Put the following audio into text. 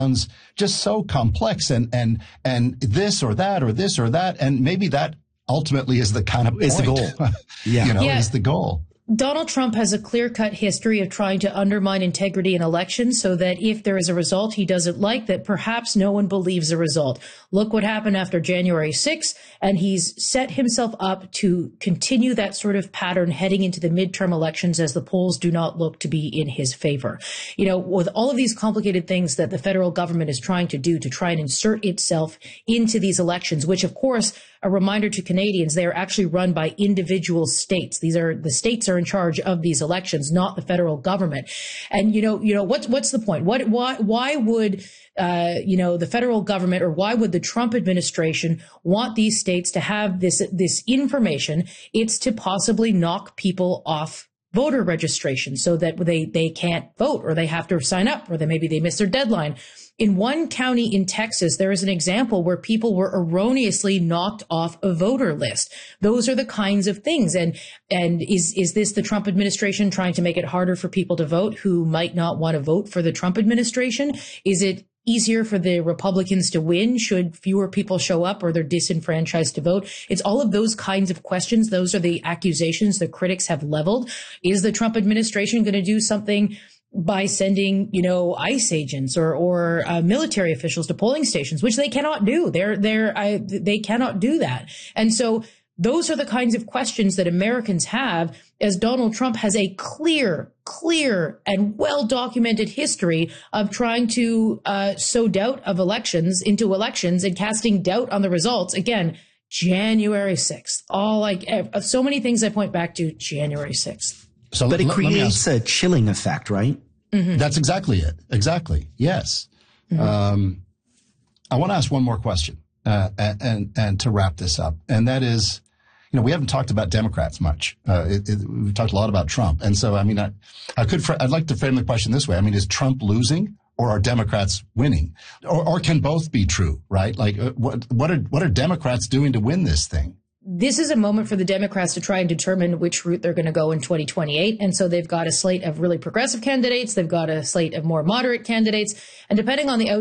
sounds just so complex and this or that or this or that. And maybe that ultimately is the kind of point. Is the goal. Yeah. Is the goal. Donald Trump has a clear-cut history of trying to undermine integrity in elections so that if there is a result he doesn't like, that perhaps no one believes the result. Look what happened after January 6th, and he's set himself up to continue that sort of pattern heading into the midterm elections as the polls do not look to be in his favor. With all of these complicated things that the federal government is trying to do to try and insert itself into these elections, which, of course, a reminder to Canadians, they are actually run by individual states. The states are in charge of these elections, not the federal government. And what's the point? Why would the federal government, or why would the Trump administration want these states to have this information? It's to possibly knock people off voter registration so that they can't vote, or they have to sign up, or maybe they miss their deadline. In one county in Texas, there is an example where people were erroneously knocked off a voter list. Those are the kinds of things. And is this the Trump administration trying to make it harder for people to vote who might not want to vote for the Trump administration? Is it easier for the Republicans to win should fewer people show up, or they're disenfranchised to vote? It's all of those kinds of questions. Those are the accusations the critics have leveled. Is the Trump administration going to do something by sending, ICE agents or military officials to polling stations, which they cannot do? They cannot do that. And so those are the kinds of questions that Americans have, as Donald Trump has a clear and well-documented history of trying to sow doubt of elections into elections and casting doubt on the results. Again, January 6th. So many things I point back to January 6th. But it creates a chilling effect, right? Mm-hmm. That's exactly it. Exactly. Yes. Mm-hmm. I want to ask one more question and to wrap this up. And that is, we haven't talked about Democrats much. We've talked a lot about Trump. And so, I'd like to frame the question this way. Is Trump losing, or are Democrats winning? Or can both be true, right? Like, what are Democrats doing to win this thing? This is a moment for the Democrats to try and determine which route they're going to go in 2028. And so they've got a slate of really progressive candidates. They've got a slate of more moderate candidates. And depending on the